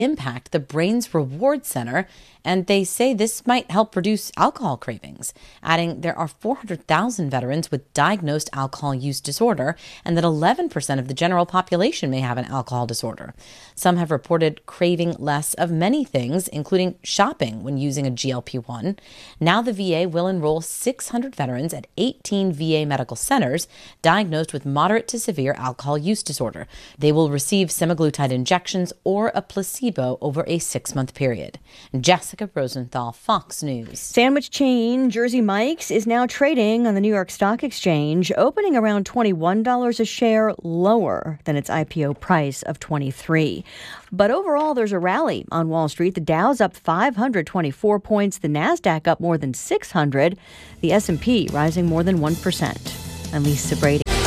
impact the brain's reward center, and they say this might help reduce alcohol cravings, adding there are 400,000 veterans with diagnosed alcohol use disorder and that 11% of the general population may have an alcohol disorder. Some have reported craving less of many things, including shopping when using a GLP-1. Now the VA will enroll 600 veterans at 18 VA medical centers diagnosed with moderate to severe alcohol use disorder. They will receive semaglutide injections or a placebo over a 6-month period. Jessica Rosenthal, Fox News. Sandwich chain Jersey Mike's is now trading on the New York Stock Exchange, opening around $21 a share, lower than its IPO price of $23. But overall, there's a rally on Wall Street. The Dow's up 524 points, the Nasdaq up more than 600, the S&P rising more than 1%. I'm Lisa Brady.